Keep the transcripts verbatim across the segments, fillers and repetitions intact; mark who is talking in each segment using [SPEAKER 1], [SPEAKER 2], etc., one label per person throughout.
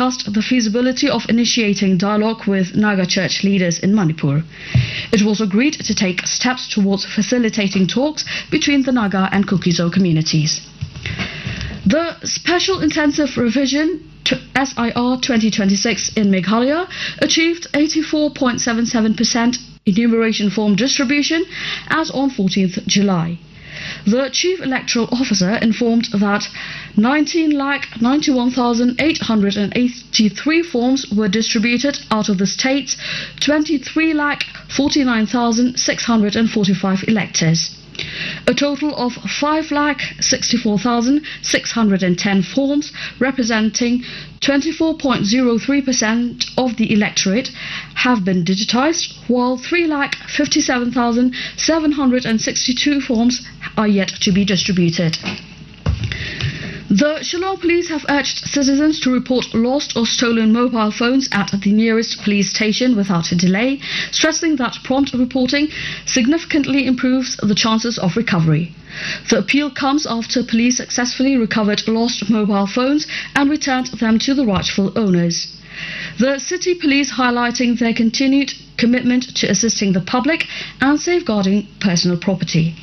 [SPEAKER 1] discussed the feasibility of initiating dialogue with Naga church leaders in Manipur. It was agreed to take steps towards facilitating talks between the Naga and Kuki-Zo communities. The Special Intensive Revision S I R twenty twenty-six in Meghalaya achieved eighty-four point seven seven percent enumeration form distribution as on fourteenth July. The Chief Electoral Officer informed that nineteen lakh ninety-one thousand eight hundred eighty-three forms were distributed out of the state's twenty-three lakh forty-nine thousand six hundred forty-five electors. A total of five lakh sixty-four thousand six hundred ten forms, representing twenty-four point zero three percent of the electorate, have been digitized, while three lakh fifty-seven thousand seven hundred sixty-two forms are yet to be distributed. The Shillong police have urged citizens to report lost or stolen mobile phones at the nearest police station without a delay, stressing that prompt reporting significantly improves the chances of recovery. The appeal comes after police successfully recovered lost mobile phones and returned them to the rightful owners. The city police highlighting their continued commitment to assisting the public and safeguarding personal property.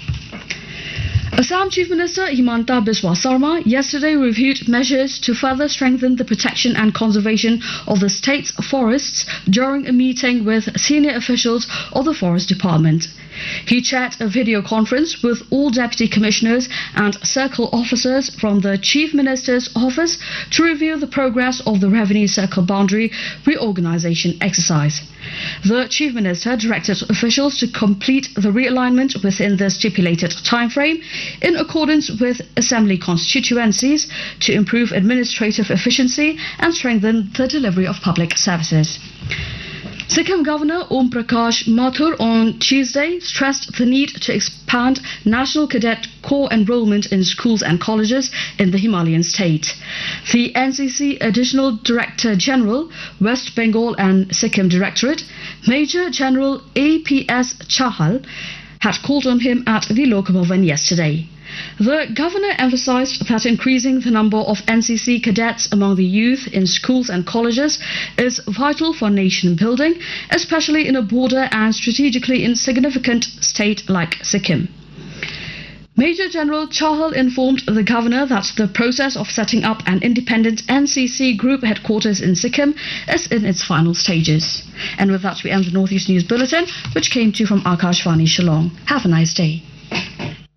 [SPEAKER 1] Assam Chief Minister Himanta Biswa Sarma yesterday reviewed measures to further strengthen the protection and conservation of the state's forests during a meeting with senior officials of the Forest Department. He chaired a video conference with all deputy commissioners and circle officers from the Chief Minister's office to review the progress of the revenue circle boundary reorganization exercise. The Chief Minister directed officials to complete the realignment within the stipulated time frame in accordance with assembly constituencies to improve administrative efficiency and strengthen the delivery of public services. Sikkim Governor Om Prakash Mathur on Tuesday stressed the need to expand National Cadet Corps enrollment in schools and colleges in the Himalayan state. The N C C Additional Director General, West Bengal and Sikkim Directorate, Major General A P S Chahal, had called on him at the Lok Bhavan yesterday. The governor emphasized that increasing the number of N C C cadets among the youth in schools and colleges is vital for nation building, especially in a border and strategically insignificant state like Sikkim. Major General Chahal informed the governor that the process of setting up an independent N C C group headquarters in Sikkim is in its final stages. And with that, we end the Northeast News Bulletin, which came to you from Akashvani Shillong. Have a nice day.